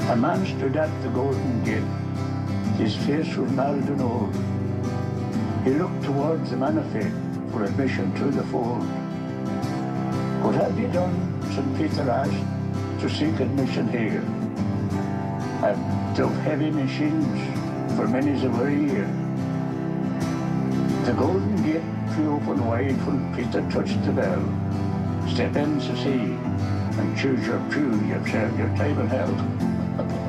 A man stood at the Golden Gate. His face was gnarled and old. He looked towards the man of faith for admission to the fold. What have you done, St. Peter asked, to seek admission here? I've dug heavy machines for many's a weary year. The Golden Gate flew open wide when Peter touched the bell. Step in to see, and choose your pew, you've served your time in hell.